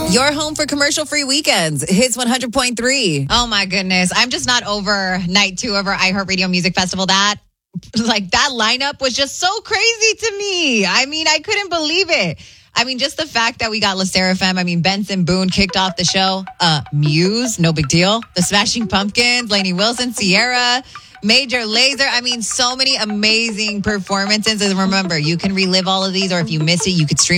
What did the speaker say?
Your home for commercial-free weekends. Hits 100.3. Oh my goodness. I'm just not over night 2 of our iHeartRadio Music Festival. That lineup was just so crazy to me. I mean, I couldn't believe it. I mean, just the fact that we got La Seraphim. Benson Boone kicked off the show. Muse, no big deal. The Smashing Pumpkins, Lainey Wilson, Sierra, Major Lazer. So many amazing performances. And remember, you can relive all of these, or if you miss it, you could stream